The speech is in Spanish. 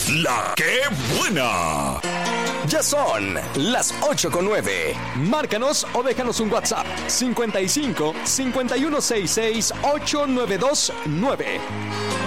La que buena. Ya son las 8:09. Márcanos o déjanos un WhatsApp 55 5166 8929.